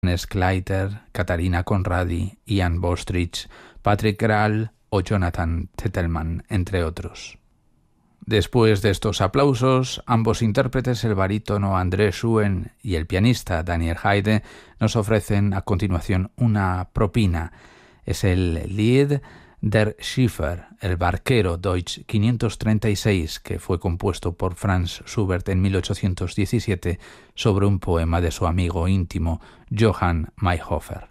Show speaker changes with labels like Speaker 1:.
Speaker 1: Skleiter, Katarina Conradi, Ian Bostrich, Patrick Grahl o Jonathan Tettelman, entre otros. Después de estos aplausos, ambos intérpretes, el barítono André Schuen y el pianista Daniel Haide, nos ofrecen a continuación una propina. Es el Lied der Schiffer, el barquero Deutsch 536, que fue compuesto por Franz Schubert en 1817 sobre un poema de su amigo íntimo Johann Mayrhofer.